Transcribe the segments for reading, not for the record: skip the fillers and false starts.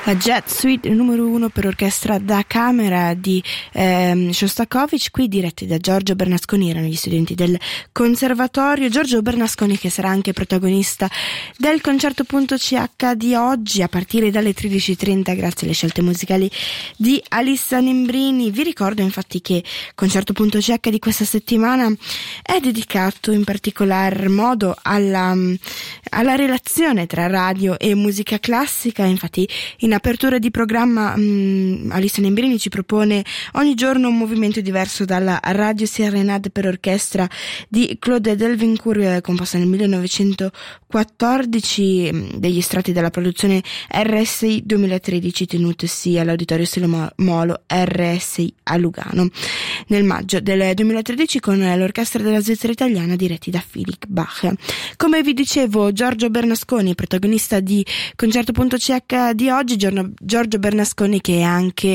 La Jazz Suite numero 1 per orchestra da camera di Shostakovich, qui diretti da Giorgio Bernasconi. Erano gli studenti del conservatorio. Giorgio Bernasconi, che sarà anche protagonista del concerto.ch di oggi a partire dalle 13:30 grazie alle scelte musicali di Alissa Nembrini. Vi ricordo infatti che concerto.ch di questa settimana è dedicato in particolar modo alla relazione tra radio e musica classica. Infatti in apertura di programma Alissa Nembrini ci propone ogni giorno un movimento diverso dalla Radio Serenade per orchestra di Claude Delvincourt, composta nel 1914, degli estratti dalla produzione RSI 2013 tenutosi all'Auditorio Stella Molo RSI a Lugano nel maggio del 2013 con l'orchestra della Svizzera italiana diretti da Philipp Bach. Come vi dicevo, Giorgio Bernasconi, protagonista di concerto.ch di oggi. Giorgio Bernasconi, che è anche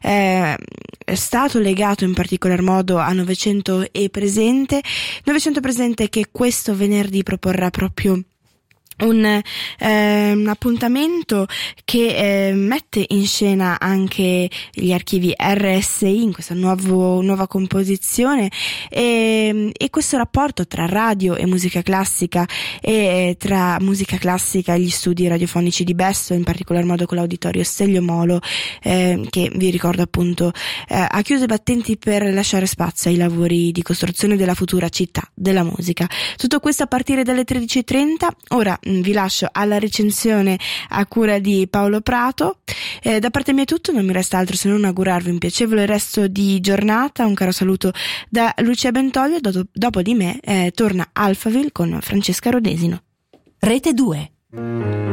stato legato in particolar modo a Novecento Presente, che questo venerdì proporrà proprio un appuntamento che mette in scena anche gli archivi RSI in questa nuova composizione e questo rapporto tra radio e musica classica e tra musica classica e gli studi radiofonici di Besto, in particolar modo con l'Auditorio Stelio Molo, che vi ricordo appunto ha chiuso i battenti per lasciare spazio ai lavori di costruzione della futura città della musica. Tutto questo a partire dalle 13:30. Ora vi lascio alla recensione a cura di Paolo Prato. Da parte mia è tutto, non mi resta altro se non augurarvi un piacevole resto di giornata. Un caro saluto da Lucia Bentoglio. Dopo di me torna Alphaville con Francesca Rodesino. Rete 2.